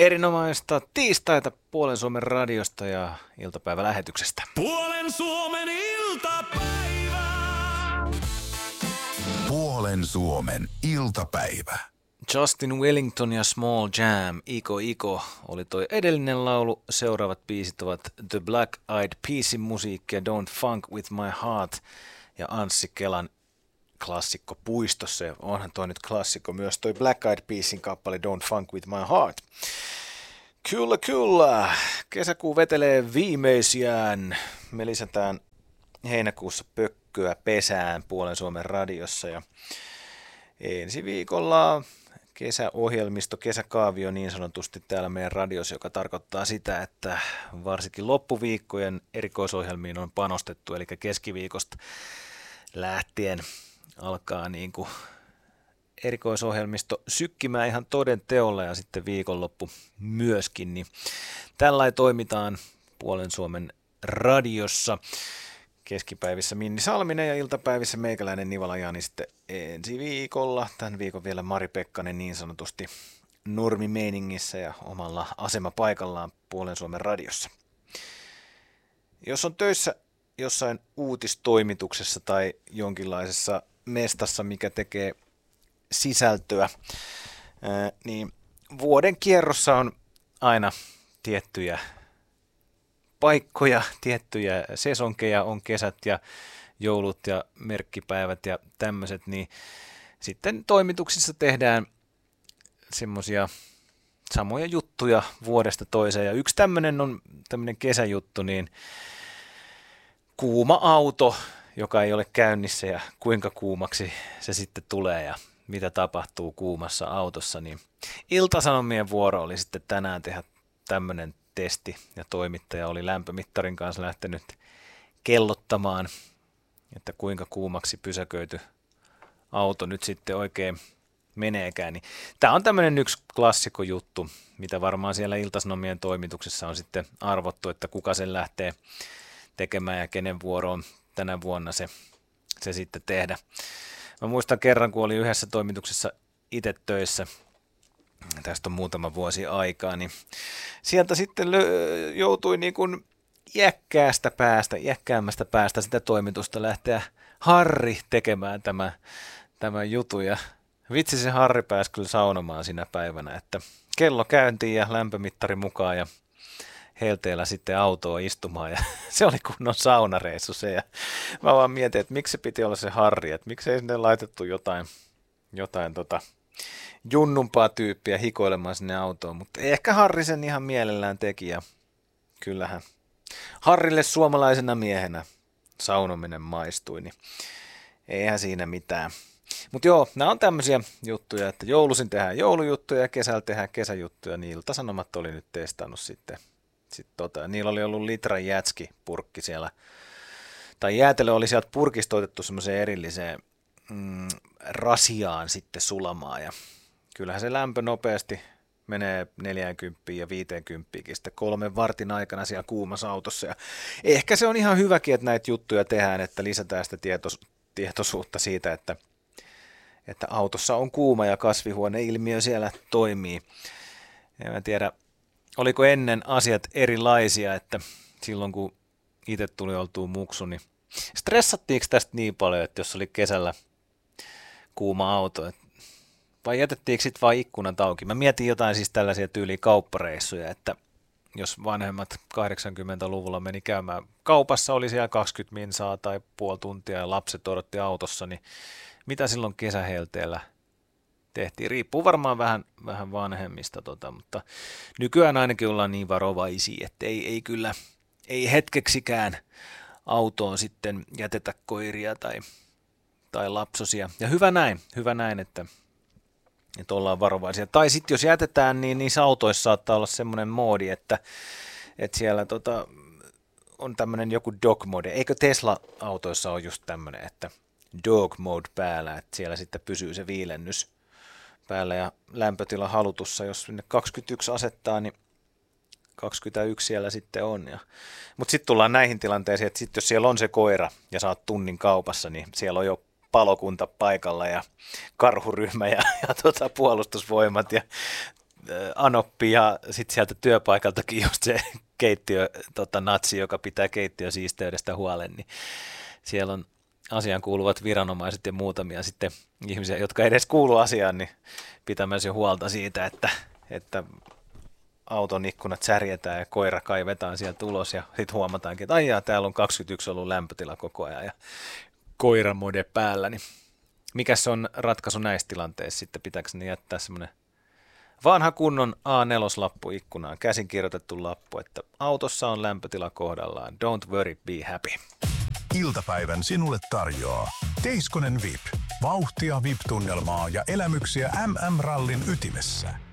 Erinomaista tiistaita Puolen Suomen radiosta ja iltapäivälähetyksestä. Puolen Suomen iltapäivä. Puolen Suomen iltapäivä. Justin Wellington ja Small Jam, Iko Iko oli toi edellinen laulu. Seuraavat biisit ovat The Black Eyed Peasin musiikkia Don't Funk With My Heart ja Anssi Kelan klassikko Puistossa. Ja onhan toi nyt klassikko myös toi Black Eyed Peasin kappale Don't Funk With My Heart. Kyllä. Kesäkuu vetelee viimeisiään. Me lisätään heinäkuussa pökköä pesään Puolen Suomen radiossa ja ensi viikolla kesäohjelmisto, kesäkaavio niin sanotusti täällä meidän radiossa, joka tarkoittaa sitä, että varsinkin loppuviikkojen erikoisohjelmiin on panostettu, eli keskiviikosta lähtien alkaa niin kuin erikoisohjelmisto sykkimään ihan toden teolla ja sitten viikonloppu myöskin, niin tällainen toimitaan Puolen Suomen radiossa. Keskipäivissä Minni Salminen ja iltapäivissä meikäläinen Nivala Jani sitten ensi viikolla. Tämän viikon vielä Mari Pekkanen niin sanotusti normimeiningissä ja omalla asemapaikallaan Puolen Suomen radiossa. Jos on töissä jossain uutistoimituksessa tai jonkinlaisessa mestassa, mikä tekee sisältöä, niin vuoden kierrossa on aina tiettyjä paikkoja, tiettyjä sesonkeja, on kesät ja joulut ja merkkipäivät ja tämmöiset, niin sitten toimituksissa tehdään semmoisia samoja juttuja vuodesta toiseen. Ja yksi tämmöinen on tämmöinen kesäjuttu, niin kuuma auto, joka ei ole käynnissä ja kuinka kuumaksi se sitten tulee ja mitä tapahtuu kuumassa autossa, niin Ilta-Sanomien vuoro oli sitten tänään tehdä tämmöinen testi ja toimittaja oli lämpömittarin kanssa lähtenyt kellottamaan, että kuinka kuumaksi pysäköity auto nyt sitten oikein meneekään. Niin tämä on tämmöinen yksi klassikkojuttu, mitä varmaan siellä Ilta-Sanomien toimituksessa on sitten arvottu, että kuka sen lähtee tekemään ja kenen vuoro on tänä vuonna se sitten tehdä. Mä muistan kerran, kun oli yhdessä toimituksessa itse töissä, tästä on muutama vuosi aikaa, niin sieltä sitten joutui niin kuin iäkkäämmästä päästä sitä toimitusta lähteä Harri tekemään tämä jutu. Ja vitsi se Harri pääsi kyllä saunomaan sinä päivänä, että kello käyntiin ja lämpömittari mukaan ja helteellä sitten autoon istumaan ja se oli kunnon saunareissu se. Ja mä vaan mietin, että miksi se piti olla se Harri, että miksei sinne laitettu jotain junnumpaa tyyppiä hikoilemaan sinne autoon, mutta ehkä Harri sen ihan mielellään teki ja kyllähän Harrille suomalaisena miehenä saunominen maistui, niin eihän siinä mitään. Mutta joo, nämä on tämmöisiä juttuja, että joulusin tehdään joulujuttuja ja kesällä tehdään kesäjuttuja, niin Ilta-Sanomat oli nyt testannut sitten niillä oli ollut litran jätskipurkki siellä, tai jäätelö oli sieltä purkista otettu semmoiseen erilliseen rasiaan sitten sulamaan ja kyllähän se lämpö nopeasti menee 40 ja 50 sitten 3 vartin aikana siellä kuumassa autossa ja ehkä se on ihan hyväkin, että näitä juttuja tehdään, että lisätään sitä tietoisuutta siitä, että autossa on kuuma ja kasvihuoneilmiö siellä toimii. En mä tiedä, oliko ennen asiat erilaisia, että silloin kun itse tuli oltua muksu, niin stressattiinko tästä niin paljon, että jos oli kesällä kuuma auto, vai jätettiinkö sitten vaan ikkunat auki? Mä mietin jotain siis tällaisia tyyliä kauppareissuja, että jos vanhemmat 80-luvulla meni käymään kaupassa, oli siellä 20 minsaa tai puoli tuntia ja lapset odotti autossa, niin mitä silloin kesähelteellä tehtiin? Riippuu varmaan vähän vanhemmista, mutta nykyään ainakin ollaan niin varovaisia, että ei hetkeksikään autoon sitten jätetä koiria tai lapsosia. Ja hyvä näin, että ollaan varovaisia. Tai sitten jos jätetään, niin niissä autoissa saattaa olla semmoinen moodi, että siellä on tämmöinen joku dog mode. Eikö Tesla-autoissa ole just tämmöinen, että dog mode päällä, että siellä sitten pysyy se viilennys päällä ja lämpötila halutussa. Jos sinne 21 asettaa, niin 21 siellä sitten on. Mutta sitten tullaan näihin tilanteisiin, että sit jos siellä on se koira ja sä oot tunnin kaupassa, niin siellä on jo palokunta paikalla ja karhuryhmä ja puolustusvoimat ja anoppi ja sitten sieltä työpaikaltakin just se keittiö, natsi, joka pitää keittiösiisteydestä huolen, niin siellä on asiaan kuuluvat viranomaiset ja muutamia sitten ihmisiä, jotka edes kuulu asiaan, niin pitämässä jo huolta siitä, että auton ikkunat särjetään ja koira kaivetaan sieltä ulos ja sitten huomataankin, että aijaa, täällä on 21 ollut lämpötila koko ajan ja koiramode päällä, niin mikäs on ratkaisu näissä tilanteissa sitten, pitääkö ne jättää semmoinen vanha kunnon A4-lappu ikkunaan, käsin kirjoitettu lappu, että autossa on lämpötila kohdallaan, don't worry, be happy. Iltapäivän sinulle tarjoaa Teiskonen VIP. Vauhtia, VIP-tunnelmaa ja elämyksiä MM-rallin ytimessä.